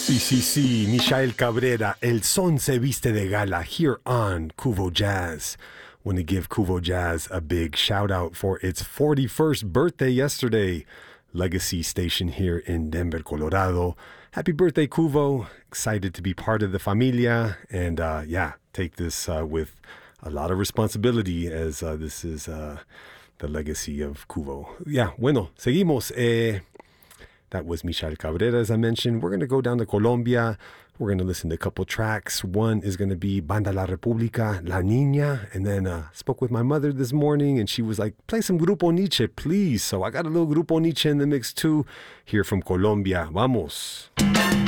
Sí, Michael Cabrera, El Son Se Viste de Gala, here on Cuvo Jazz. Want to give Cuvo Jazz a big shout out for its 41st birthday yesterday. Legacy station here in Denver, Colorado. Happy birthday, Cuvo. Excited to be part of the familia. And take this with a lot of responsibility as this is the legacy of Cuvo. Bueno, seguimos. That was Michael Cabrera, as I mentioned. We're going to go down to Colombia. We're going to listen to a couple tracks. One is going to be Banda La República, La Niña. And then spoke with my mother this morning, and she was like, play some Grupo Nietzsche, please. So I got a little Grupo Nietzsche in the mix, too, here from Colombia. Vamos.